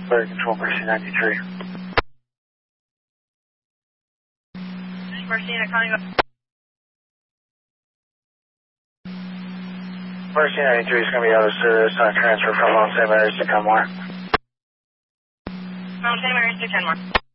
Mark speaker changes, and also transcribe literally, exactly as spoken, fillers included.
Speaker 1: Fire Control, Mercy ninety-three.
Speaker 2: Mercy, calling up.
Speaker 1: Mercy ninety-three is going to be out of service on transfer from Mount Saint Mary's to Kenmore.
Speaker 2: Mount Saint Mary's to Kenmore.